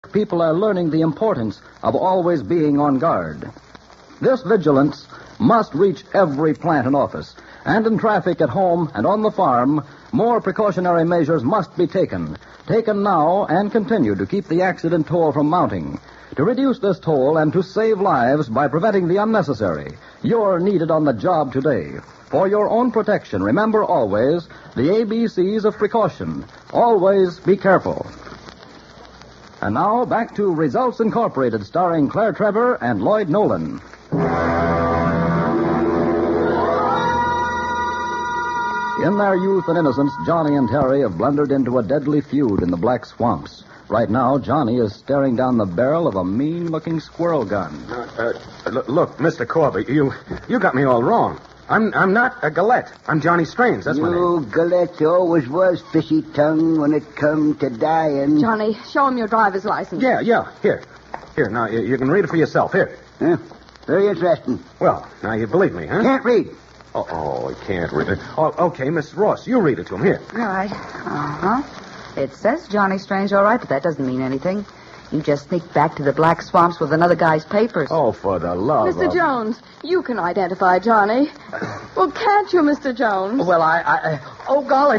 People are learning the importance of always being on guard. This vigilance must reach every plant and office. And in traffic at home and on the farm, more precautionary measures must be taken. Taken now and continue to keep the accident toll from mounting. To reduce this toll and to save lives by preventing the unnecessary, you're needed on the job today. For your own protection, remember always the ABCs of precaution. Always be careful. And now, back to Results Incorporated, starring Claire Trevor and Lloyd Nolan. In their youth and innocence, Johnny and Terry have blundered into a deadly feud in the Black Swamps. Right now, Johnny is staring down the barrel of a mean-looking squirrel gun. Look, Mr. Corby, you got me all wrong. I'm not a Gillette. I'm Johnny Strange. That's my name. You Gillette always was fishy tongue when it come to dying. Johnny, show him your driver's license. Yeah. Here, now, you can read it for yourself. Here. Huh? Very interesting. Well, now you believe me, huh? Can't read. Oh, I can't read it. Oh, okay, Miss Ross, you read it to him. Here. Right. Uh-huh. It says Johnny Strange, all right, but that doesn't mean anything. You just sneaked back to the Black Swamps with another guy's papers. Oh, for the love of... Mr. Jones, you can identify Johnny. Well, can't you, Mr. Jones? Well, oh, golly.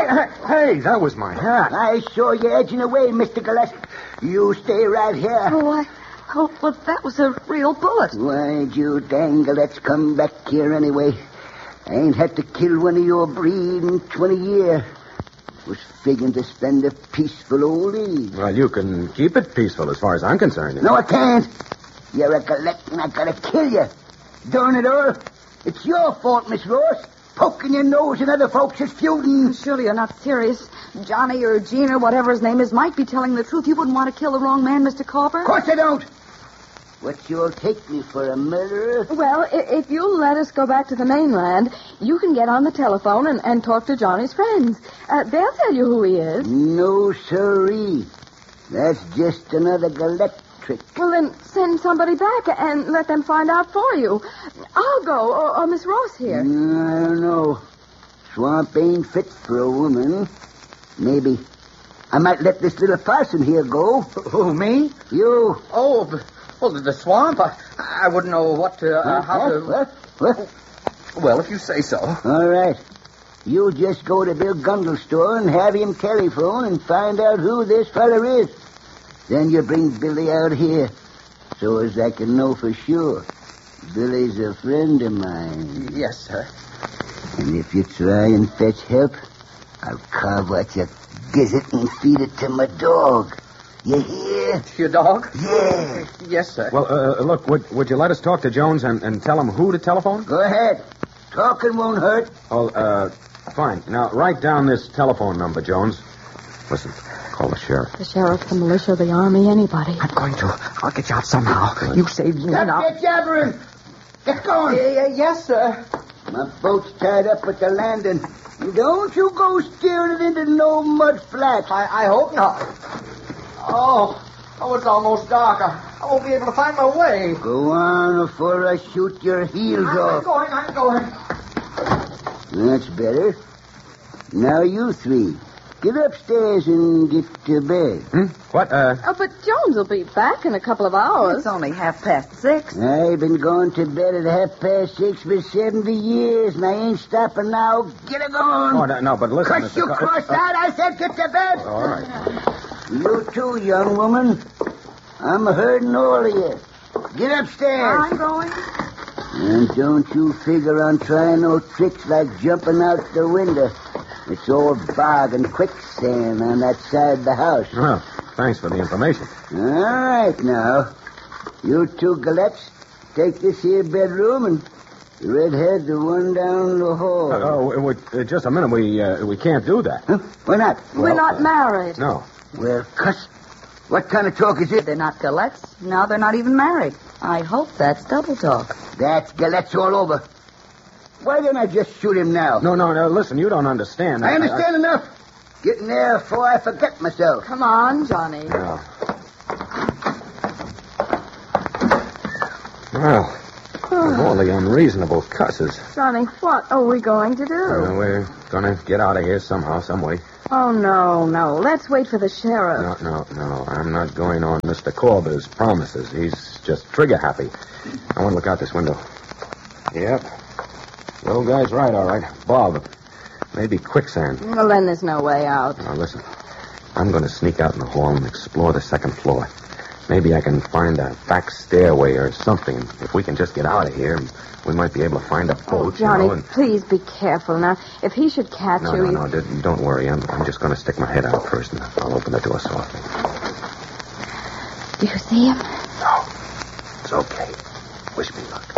Hey, that was my hat. I saw you edging away, Mr. Gillette. You stay right here. Oh, well, that was a real bullet. Why'd you dang Gillettes come back here anyway? I ain't had to kill one of your breed in 20 years. Was figuring to spend a peaceful old age. Well, you can keep it peaceful as far as I'm concerned. No, I can't. You're a Gillette and I gotta kill you. Darn it all. It's your fault, Miss Ross. Poking your nose in other folks' feuding. Surely you're not serious. Johnny or Gene or whatever his name is might be telling the truth. You wouldn't want to kill the wrong man, Mr. Corber? Of course I don't. What, you'll take me for a murderer? Well, if you'll let us go back to the mainland, you can get on the telephone and talk to Johnny's friends. They'll tell you who he is. No, sirree. That's just another Gillette trick. Well, then send somebody back and let them find out for you. I'll go, or Miss Ross here. I don't know. Swamp ain't fit for a woman. Maybe. I might let this little parson here go. Who, me? You. Oh, well, the swamp? I wouldn't know how to... What? Well, if you say so. All right. You just go to Bill Gundle's store and have him telephone and find out who this feller is. Then you bring Billy out here so as I can know for sure. Billy's a friend of mine. Yes, sir. And if you try and fetch help, I'll carve out your gizzard and feed it to my dog. You hear? Your dog? Yeah. Yes, sir. Well, look, would you let us talk to Jones and tell him who to telephone? Go ahead. Talking won't hurt. Oh, fine. Now, write down this telephone number, Jones. Listen, call the sheriff. The sheriff, the militia, the army, anybody. I'm going to. I'll get you out somehow. You saved me enough. Get jabbering. Get going. Yes, sir. My boat's tied up at the landing. Don't you go steering it into no mud flats. I hope not. Oh, it's almost dark. I won't be able to find my way. Go on before I shoot your heels off. I'm going. That's better. Now you three, get upstairs and get to bed. What, Oh, but Jones will be back in a couple of hours. It's only 6:30. I've been going to bed at 6:30 for 70 years, and I ain't stopping now. Get it going. Oh, no, but listen... Cuss you cross-eyed, I said get to bed. All right. You too, young woman. I'm hurting all of you. Get upstairs. I'm going. And don't you figure on trying no tricks like jumping out the window. It's all bog and quicksand on that side of the house. Well, thanks for the information. All right, now. You two Gillettes, take this here bedroom and the redhead the one down the hall. Just a minute. We can't do that. Huh? Why not? We're not married. No. Well, cuss. What kind of talk is it? They're not Gillettes. Now they're not even married. I hope that's double talk. That's Gillettes all over. Why didn't I just shoot him now? No, listen, you don't understand. I understand enough. Get in there before I forget myself. Come on, Johnny. No. Well, of all the unreasonable cusses. Johnny, what are we going to do? We're going to get out of here somehow, some way. Oh, no. Let's wait for the sheriff. No. I'm not going on Mr. Corber's promises. He's just trigger happy. I want to look out this window. Yep. The old guy's right, all right. Bob. Maybe quicksand. Well, then there's no way out. Now, listen. I'm going to sneak out in the hall and explore the second floor. Maybe I can find a back stairway or something. If we can just get out of here, we might be able to find a boat. Oh, Johnny, and... please be careful. Now, if he should catch you... No, don't worry. I'm just going to stick my head out first, and I'll open the door softly. Do you see him? No. It's okay. Wish me luck.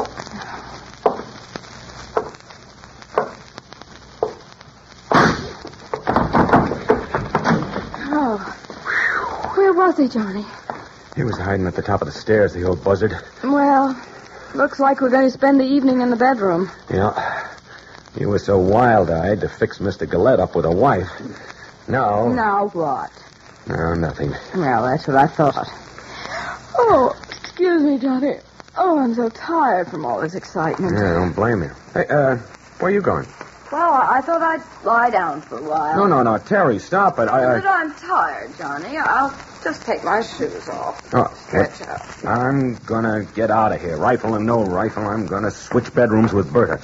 Oh. Where was he, Johnny? He was hiding at the top of the stairs, the old buzzard. Well, looks like we're going to spend the evening in the bedroom. Yeah. You were so wild-eyed to fix Mr. Gillette up with a wife. Now... Now what? No, nothing. Well, that's what I thought. Oh, excuse me, Johnny. Oh, I'm so tired from all this excitement. Yeah, don't blame you. Hey, where are you going? Well, I thought I'd lie down for a while. No, Terry, stop it. But I'm tired, Johnny. I'll just take my shoes off. Oh, Stretch out. I'm gonna get out of here. Rifle and no rifle, I'm gonna switch bedrooms with Berta.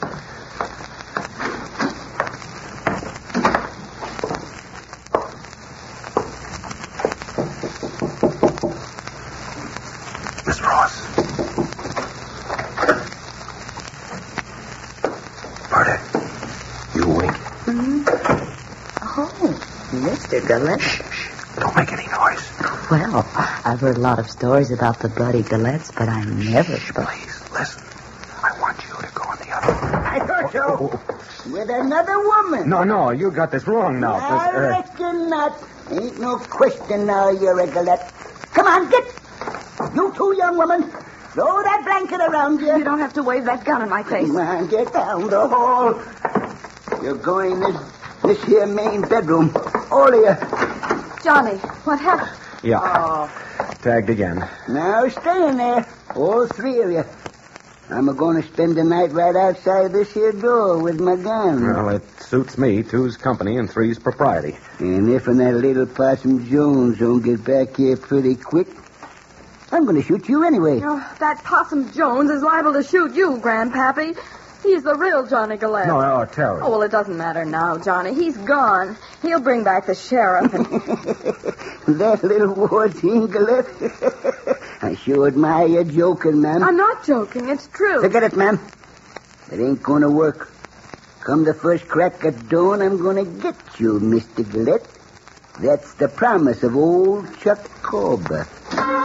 Miss Ross. Berta, you awake? Oh, Mr. Gillette. Shh. Don't make any noise. Well, I've heard a lot of stories about the bloody Gillettes, but I never thought... Please, listen. I want you to go on the other. I heard you. With another woman. No, you got this wrong now. I reckon not. Ain't no question now you're a Gillette. Come on, get. You two young women, throw that blanket around you. You don't have to wave that gun in my face. Come on, get down the hall. You're going this here main bedroom. All of you. Johnny, what happened? Yeah. Oh. Tagged again. Now stay in there, all three of you. I'm going to spend the night right outside this here door with my gun. Well, it suits me. Two's company and three's propriety. And if that little Possum Jones don't get back here pretty quick, I'm going to shoot you anyway. Oh, that Possum Jones is liable to shoot you, Grandpappy. He's the real Johnny Gillette. No, Terry. Oh, well, it doesn't matter now, Johnny. He's gone. He'll bring back the sheriff. And... That little war-team Gillette. I sure admire your joking, ma'am. I'm not joking. It's true. Forget it, ma'am. It ain't going to work. Come the first crack at dawn, I'm going to get you, Mr. Gillette. That's the promise of old Chuck Corber.